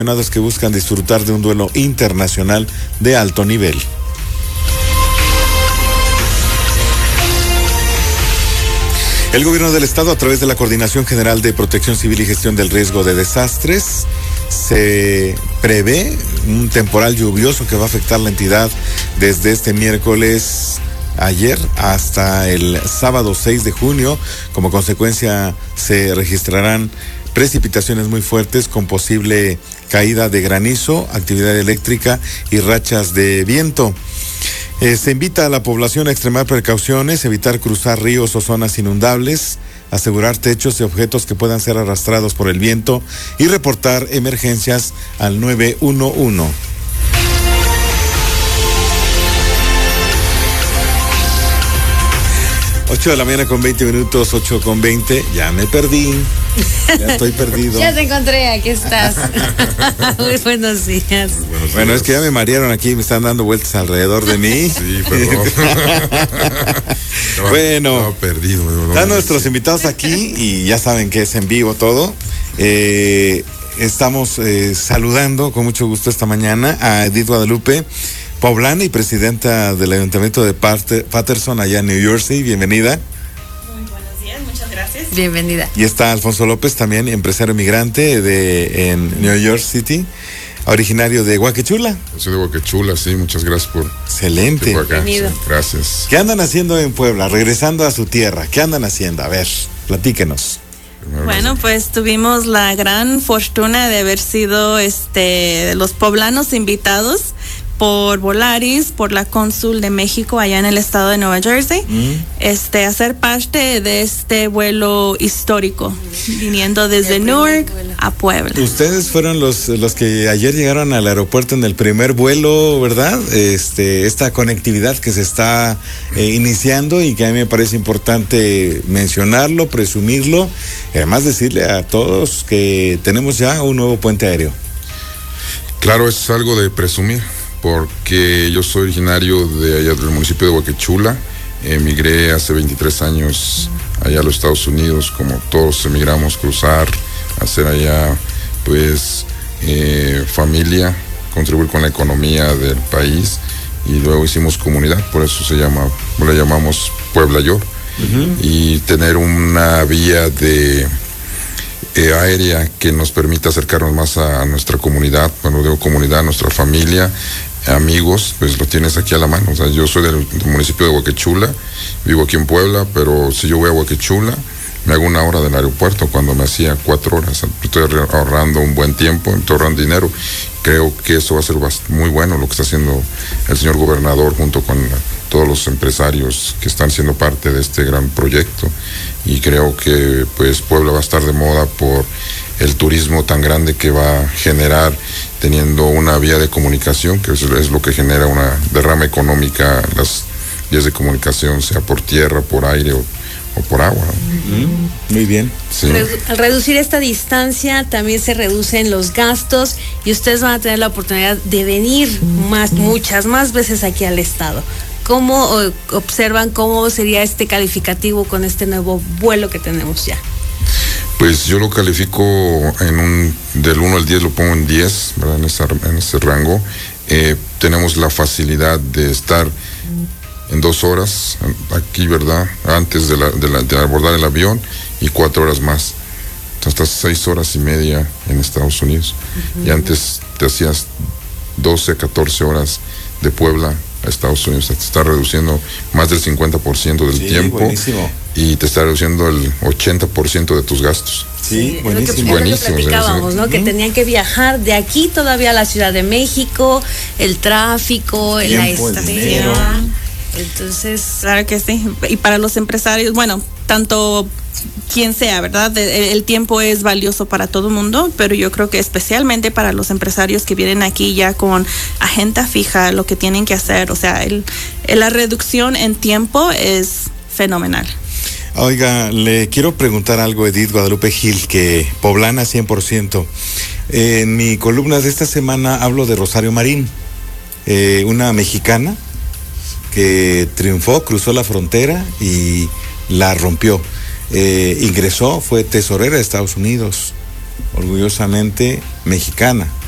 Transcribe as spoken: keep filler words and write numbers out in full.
Que buscan disfrutar de un duelo internacional de alto nivel. El gobierno del estado, a través de la Coordinación General de Protección Civil y Gestión del Riesgo de Desastres, se prevé un temporal lluvioso que va a afectar la entidad desde este miércoles ayer hasta el sábado seis de junio. Como consecuencia, se registrarán precipitaciones muy fuertes con posible caída de granizo, actividad eléctrica y rachas de viento. Eh, se invita a la población a extremar precauciones, evitar cruzar ríos o zonas inundables, asegurar techos y objetos que puedan ser arrastrados por el viento y reportar emergencias al nueve uno uno. ocho de la mañana con veinte minutos, ocho con veinte, ya me perdí, ya estoy perdido. Ya te encontré, aquí estás. Muy buenos días. Buenos bueno, días. Es que ya me marearon aquí, me están dando vueltas alrededor de mí. Sí, perdón. Bueno, estaba perdido. No, están nuestros invitados aquí y ya saben que es en vivo todo. Eh, estamos eh, saludando con mucho gusto esta mañana a Edith Guadalupe, poblana y presidenta del Ayuntamiento de Paterson, allá en New Jersey. Bienvenida. Muy buenos días, muchas gracias. Bienvenida. Y está Alfonso López, también empresario migrante de en New York City, originario de Huaquechula. Yo soy de Huaquechula, sí, muchas gracias por... Excelente. Bienvenido. Sí, gracias. ¿Qué andan haciendo en Puebla? Regresando a su tierra, ¿qué andan haciendo? A ver, platíquenos. Bueno, pues tuvimos la gran fortuna de haber sido este los poblanos invitados por Volaris, por la cónsul de México allá en el estado de Nueva Jersey, mm. este, a ser parte de este vuelo histórico, viniendo desde Newark a Puebla. Ustedes fueron los, los que ayer llegaron al aeropuerto en el primer vuelo, ¿verdad? Este, esta conectividad que se está eh, iniciando y que a mí me parece importante mencionarlo, presumirlo, y además decirle a todos que tenemos ya un nuevo puente aéreo. Claro, es algo de presumir, porque yo soy originario de allá del municipio de Huaquechula. Emigré hace veintitrés años allá a los Estados Unidos, como todos emigramos, cruzar, hacer allá pues eh, familia, contribuir con la economía del país, y luego hicimos comunidad, por eso se llama, le llamamos Puebla York, uh-huh. Y tener una vía de eh, aérea que nos permita acercarnos más a, a nuestra comunidad, bueno, digo comunidad, a nuestra familia, amigos, pues lo tienes aquí a la mano. O sea, yo soy del, del municipio de Huaquechula, vivo aquí en Puebla, pero si yo voy a Huaquechula, me hago una hora del aeropuerto cuando me hacía cuatro horas. Estoy ahorrando un buen tiempo, estoy ahorrando dinero. Creo que eso va a ser muy bueno lo que está haciendo el señor gobernador junto con todos los empresarios que están siendo parte de este gran proyecto. Y creo que pues Puebla va a estar de moda por el turismo tan grande que va a generar, teniendo una vía de comunicación, que es, es lo que genera una derrama económica, las vías de comunicación, sea por tierra, por aire o, o por agua. Mm, muy bien. Sí. Al reducir esta distancia también se reducen los gastos y ustedes van a tener la oportunidad de venir más, muchas más veces aquí al estado. ¿Cómo observan cómo sería este calificativo con este nuevo vuelo que tenemos ya? Pues yo lo califico en un, del uno al diez lo pongo en diez, ¿verdad? En, esa, en ese rango. Eh, tenemos la facilidad de estar en dos horas aquí, ¿verdad? Antes de, la, de, la, de abordar el avión, y cuatro horas más. Hasta seis horas y media en Estados Unidos. Uh-huh. Y antes te hacías doce, catorce horas de Puebla a Estados Unidos. Te está reduciendo más del cincuenta por ciento del sí, tiempo. Buenísimo. Y te está reduciendo el ochenta por ciento de tus gastos. Sí, sí, buenísimo. Es lo que, buenísimo. Es lo que platicábamos, ¿no? Uh-huh. Que tenían que viajar de aquí todavía a la Ciudad de México, el tráfico, tiempo, la estación. Entonces, claro que sí. Y para los empresarios, bueno, tanto quien sea, ¿verdad? El, el tiempo es valioso para todo el mundo, pero yo creo que especialmente para los empresarios que vienen aquí ya con agenda fija, lo que tienen que hacer, o sea, el, el, la reducción en tiempo es fenomenal. Oiga, le quiero preguntar algo, Edith Guadalupe Gil, que poblana cien por ciento. Eh, en mi columna de esta semana hablo de Rosario Marín, eh, una mexicana que triunfó, cruzó la frontera y la rompió. Eh, ingresó, fue tesorera de Estados Unidos, orgullosamente mexicana.